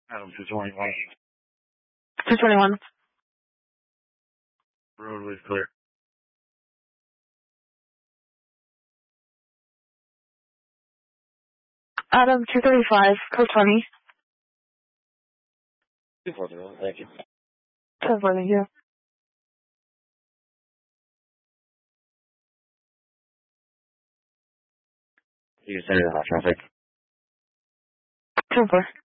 Adam 221. 221. Roadway's clear. Adam 235, code 20. 240, thank you. 240, yeah. You can send it to hot traffic. 2-4.